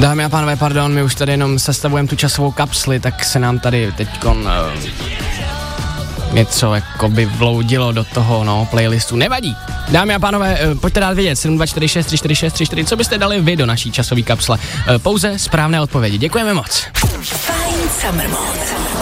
Dámy a pánové, pardon, my už tady jenom sestavujeme tu časovou kapsli, tak se nám tady teďkon něco jakoby vloudilo do toho, playlistu. Nevadí. Dámy a pánové, pojďte dát vědět, 7246 346 34, co byste dali vy do naší časové kapsle. Pouze správné odpovědi. Děkujeme moc. Fajn Summer Mode.